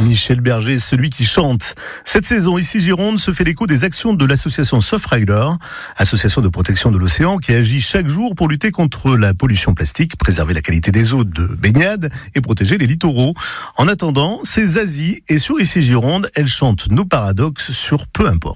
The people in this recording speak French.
Michel Berger, celui qui chante. Cette saison, ici Gironde, se fait l'écho des actions de l'association Surfrider, association de protection de l'océan qui agit chaque jour pour lutter contre la pollution plastique, préserver la qualité des eaux de baignade et protéger les littoraux. En attendant, c'est Zazie et sur ici Gironde, elle chante nos paradoxes sur Peu importe.